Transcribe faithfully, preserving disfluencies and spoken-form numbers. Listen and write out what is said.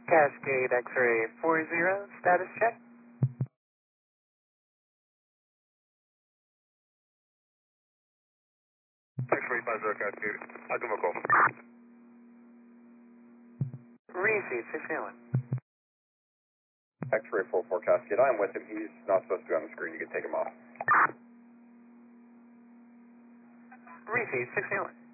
Cascade X-ray four zero, status check. X-ray five zero Cascade, I'll give him a call. Receive six one. X-ray four four Cascade, I'm with him. He's not supposed to be on the screen. You can take him off. Receive six one.